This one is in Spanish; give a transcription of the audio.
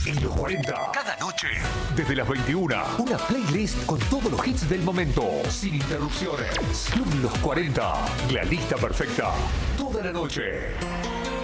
en los 40. Cada noche, Desde las 21, una playlist con todos los hits del momento, sin interrupciones. Club Los 40, la lista perfecta, toda la noche.